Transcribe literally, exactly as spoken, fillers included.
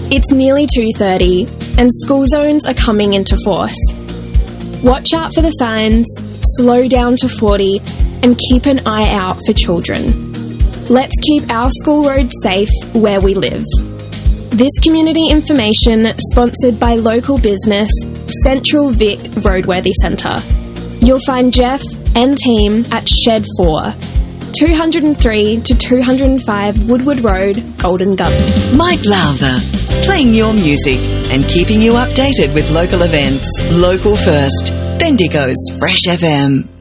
It's nearly two thirty and school zones are coming into force. Watch out for the signs, slow down to forty and keep an eye out for children. Let's keep our school roads safe where we live. This community information sponsored by local business Central Vic Roadworthy Centre. You'll find Jeff and team at Shed four, two oh three to two oh five Woodward Road, Golden Gun. Mike Lowther, playing your music and keeping you updated with local events. Local first, Bendigo's Fresh F M.